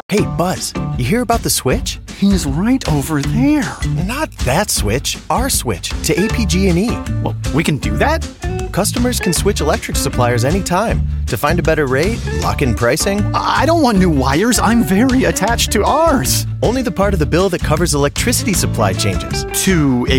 Hey, Buzz, you hear about the switch? He's right over there. Not that switch, our switch to APG&E. Well, we can do that? Customers can switch electric suppliers anytime to find a better rate, lock in pricing. I don't want new wires. I'm very attached to ours. Only the part of the bill that covers electricity supply changes. To